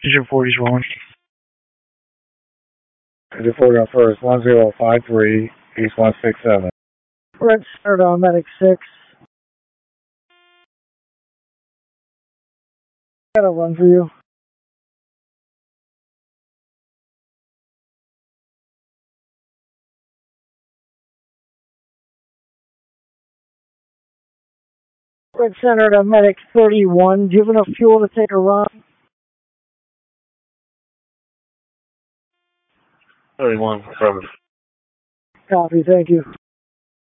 Engine 40's rolling. Engine 40 on first, 1053, East 167. Red Center on Medic 6. Got a run for you. Red Center to Medic 31. Do you have enough fuel to take a run? 31, affirmative. Copy, thank you.